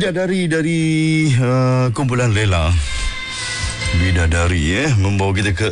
Bidadari dari kumpulan Lela. Bidadari membawa kita ke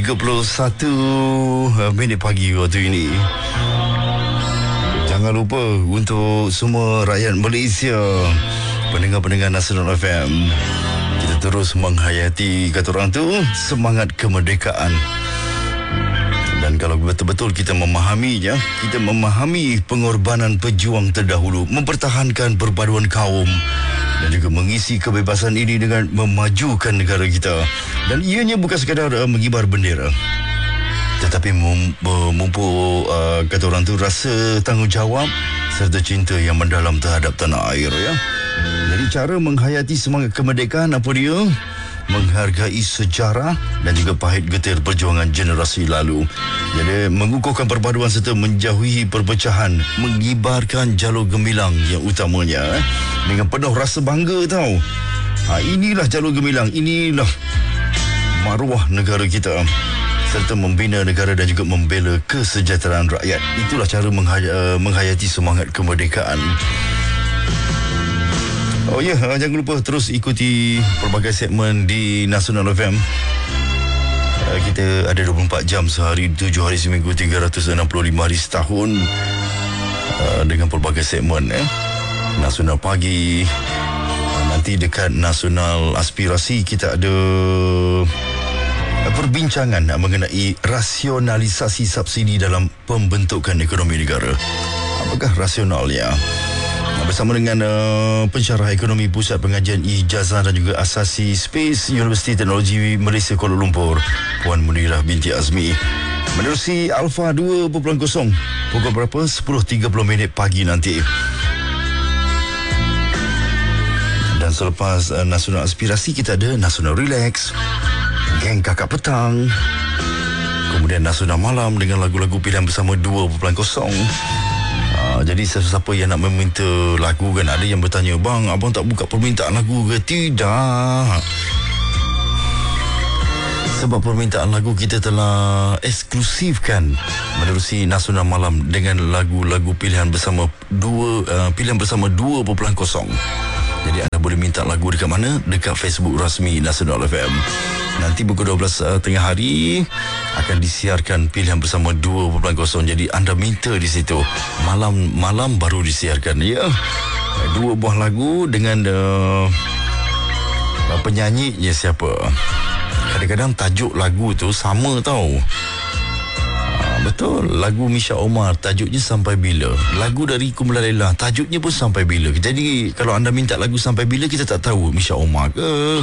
4.31 minit pagi waktu ini. Jangan lupa untuk semua rakyat Malaysia, pendengar-pendengar Nasional FM, kita terus menghayati, kata orang tu, semangat kemerdekaan. Dan kalau betul-betul kita memahaminya, kita memahami pengorbanan pejuang terdahulu, mempertahankan perpaduan kaum dan juga mengisi kebebasan ini dengan memajukan negara kita. Dan ianya bukan sekadar mengibar bendera, tetapi memupuk kata orang tu rasa tanggungjawab serta cinta yang mendalam terhadap tanah air, ya. Jadi cara menghayati semangat kemerdekaan apa dia? Menghargai sejarah dan juga pahit getir perjuangan generasi lalu. Jadi mengukuhkan perpaduan serta menjauhi perpecahan, mengibarkan jalur gemilang yang utamanya dengan penuh rasa bangga tau. Inilah jalur gemilang, inilah maruah negara kita, serta membina negara dan juga membela kesejahteraan rakyat. Itulah cara menghayati semangat kemerdekaan. Oh ya, jangan lupa terus ikuti pelbagai segmen di Nasional FM. Kita ada 24 jam sehari, 7 hari seminggu, 365 hari setahun, dengan pelbagai segmen. Nasional Pagi, nanti dekat Nasional Aspirasi kita ada perbincangan mengenai rasionalisasi subsidi dalam pembentukan ekonomi negara. Apakah rasionalnya? Bersama dengan pensyarah ekonomi Pusat Pengajian Ijazah dan juga Asasi Space Universiti Teknologi Malaysia Kuala Lumpur, Puan Munirah binti Azmi, menerusi Alpha 2.0 pukul berapa? 10.30 minit pagi nanti. Dan selepas Nasional Aspirasi kita ada Nasional Relax, Geng Kakak Petang, kemudian Nasional Malam dengan lagu-lagu pilihan bersama 2.0. Jadi sesiapa yang nak meminta lagu kan, ada yang bertanya, bang, abang tak buka permintaan lagu ke? Tidak. Sebab permintaan lagu kita telah eksklusifkan menerusi Nasional Malam dengan lagu-lagu pilihan bersama 2.0. Jadi anda boleh minta lagu dekat mana? Dekat Facebook rasmi Nasional FM. Nanti pukul 12 tengah hari akan disiarkan pilihan bersama 2.0. Jadi anda minta di situ. Malam baru disiarkan, ya. 2 buah lagu dengan penyanyinya siapa. Kadang-kadang tajuk lagu tu sama tau. Betul, lagu Misha Omar tajuknya Sampai Bila. Lagu dari kumpulan Lela tajuknya pun Sampai Bila. Jadi kalau anda minta lagu Sampai Bila, kita tak tahu Misha Omar ke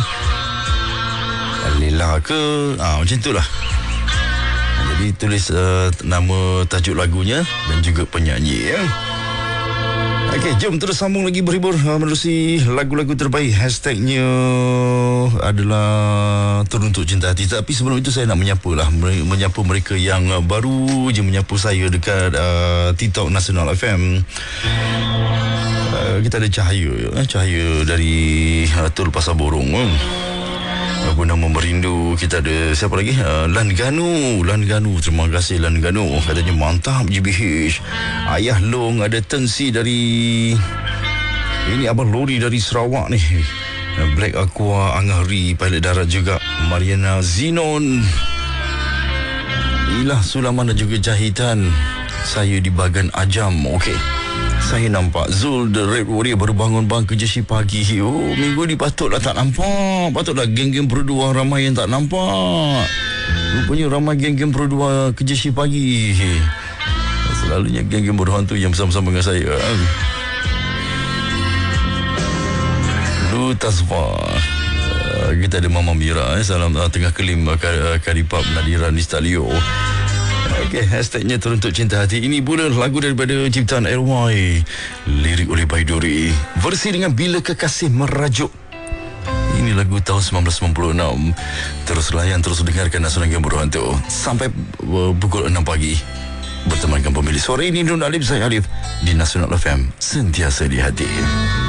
Lela ke, macam itulah. Jadi tulis nama tajuk lagunya dan juga penyanyi, ya. Okey, jom terus sambung lagi berhibur menerusi lagu-lagu terbaik. Hashtagnya adalah Teruntuk Cinta Hati. Tapi sebelum itu saya nak menyapa mereka yang baru je menyapa saya dekat TikTok Nasional FM. Kita ada Cahaya dari Tol Pasar Borong. Bernama Merindu. Kita ada siapa lagi? Lan Ganu. Terima kasih Lan Ganu. Katanya mantap GBH. Ayah Long. Ada Tensi dari, ini Abang Lori dari Sarawak ni. Black Aqua, Angahri, pilot darat juga. Mariana Zinon. Inilah Sulaman dan juga Jahitan. Saya di Bagan Ajam. Okey, saya nampak Zul the Red Warrior baru bangun bang, kerja si pagi. Oh, minggu ni patutlah tak nampak. Patutlah geng-geng Perdua ramai yang tak nampak. Rupanya ramai geng-geng Perdua kerja si pagi. Selalunya geng-geng bodoh tu yang bersama-sama dengan saya. Lu Tasfa. Kita ada Mama Mira. Salam tengah kelim Karipap Nadira Nistalio. Okey, hashtagnya Teruntuk Cinta Hati. Ini pula lagu daripada ciptaan RY, lirik oleh Baiduri, versi dengan Bila Kekasih Merajuk. Ini lagu tahun 1996. Terus layan, terus dengarkan Nasional Gembor Hantu sampai pukul 6 pagi. Bertemankan pemilik sore ini Nun Alif, saya Alif di Nasional FM, sentiasa di hati.